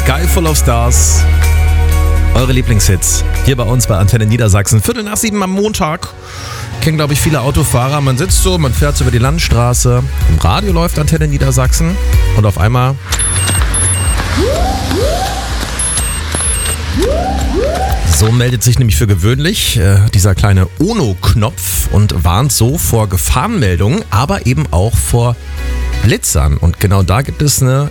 Sky Full of Stars. Eure Lieblingshits hier bei uns bei Antenne Niedersachsen. 6:45 am Montag. Kennen, glaube ich, viele Autofahrer. Man sitzt so, man fährt so über die Landstraße. Im Radio läuft Antenne Niedersachsen. Und auf einmal... So meldet sich nämlich für gewöhnlich dieser kleine Ono-Knopf und warnt so vor Gefahrenmeldungen, aber eben auch vor Blitzern. Und genau da gibt es eine